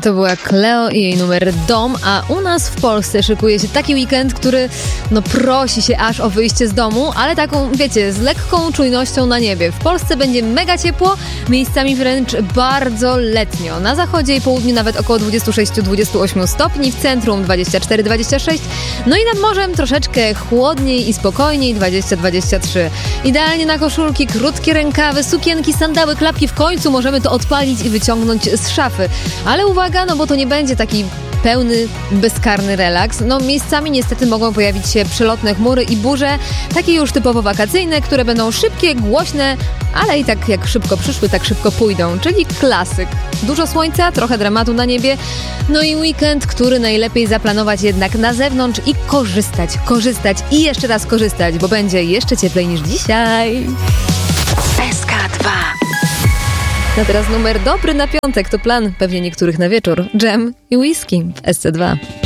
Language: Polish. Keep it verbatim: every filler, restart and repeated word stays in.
To była Cleo i jej numer Dom, a u nas w Polsce szykuje się taki weekend, który no prosi się aż o wyjście z domu, ale taką, wiecie, z lekką czujnością na niebie. W Polsce będzie mega ciepło, miejscami wręcz bardzo letnio. Na zachodzie i południu nawet około dwadzieścia sześć do dwudziestu ośmiu stopni, w centrum dwadzieścia cztery do dwudziestu sześciu, no i nad morzem troszeczkę chłodniej i spokojniej, dwadzieścia do dwudziestu trzech. Idealnie na koszulki, krótkie rękawy, sukienki, sandały, klapki, w końcu możemy to odpalić i wyciągnąć z szafy. Ale uwaga, no bo to nie będzie taki pełny, bezkarny relaks. No miejscami niestety mogą pojawić się przelotne chmury i burze, takie już typowo wakacyjne, które będą szybkie, głośne, ale i tak jak szybko przyszły, tak szybko pójdą, czyli klasyk. Dużo słońca, trochę dramatu na niebie, no i weekend, który najlepiej zaplanować jednak na zewnątrz i korzystać, korzystać i jeszcze raz korzystać, bo będzie jeszcze cieplej niż dzisiaj. S K dwa. A teraz numer dobry na piątek, to plan pewnie niektórych na wieczór. Dżem i whisky w S C dwa.